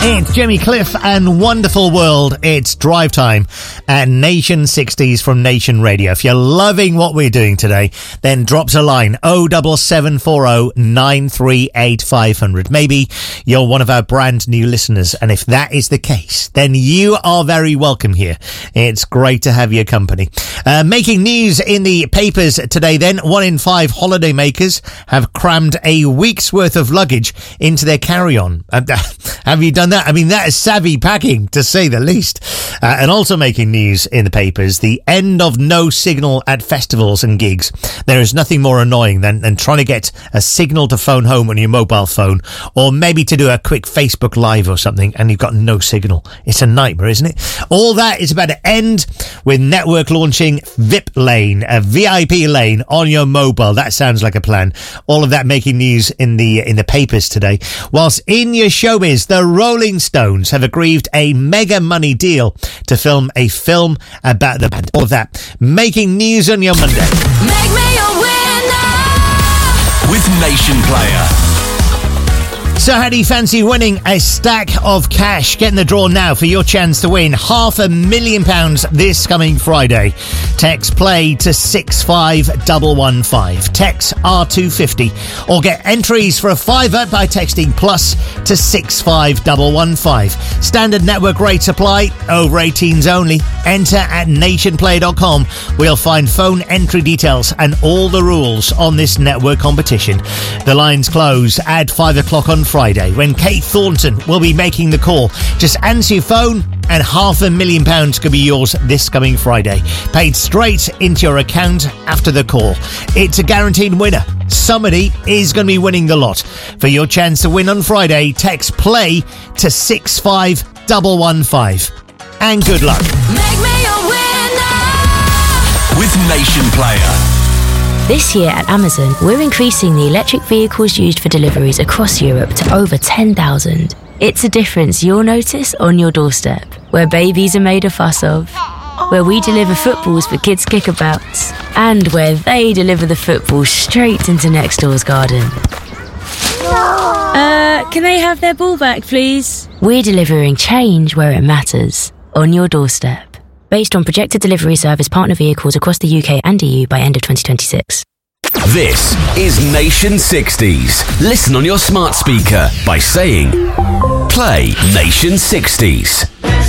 It's Jimmy Cliff and Wonderful World. It's drive time at Nation 60s from Nation Radio. If you're loving what we're doing today, then drop us a line 07740 938 500. Maybe you're one of our brand new listeners, and if that is the case, then you are very welcome here. It's great to have your company. Making news in the papers today then, 1 in 5 holiday makers have crammed a week's worth of luggage into their carry-on. Have you done that? I mean, that is savvy packing, to say the least. And also making news in the papers, the end of no signal at festivals and gigs. There is nothing more annoying than trying to get a signal to phone home on your mobile phone, or maybe to do a quick Facebook Live or something, and you've got no signal. It's a nightmare, isn't it? All that is about to end with Network launching VIP Lane, a VIP lane on your mobile. That sounds like a plan. All of that making news in the papers today. Whilst in your showbiz, the Rolling Stones have agreed a mega money deal to film a film about the band. All of that making news on your Monday. Make me a winner with Nation Player. So how do you fancy winning a stack of cash? Get in the draw now for your chance to win £500,000 this coming Friday. Text play to 65115. Text R250 or get entries for a fiver by texting plus to 65115. Standard network rates apply. Over 18s only. Enter at nationplay.com. We'll find phone entry details and all the rules on this network competition. The lines close at 5 o'clock on Friday, when Kate Thornton will be making the call. Just answer your phone and £500,000 could be yours this coming Friday. Paid straight into your account after the call. It's a guaranteed winner. Somebody is going to be winning the lot. For your chance to win on Friday, text play to 65115. And good luck. Make me a winner with Nation Player. This year at Amazon, we're increasing the electric vehicles used for deliveries across Europe to over 10,000. It's a difference you'll notice on your doorstep, where babies are made a fuss of, where we deliver footballs for kids' kickabout, and where they deliver the football straight into next door's garden. Can they have their ball back, please? We're delivering change where it matters, on your doorstep. Based on projected delivery service partner vehicles across the UK and EU by end of 2026. This is Nation 60s. Listen on your smart speaker by saying, play Nation 60s.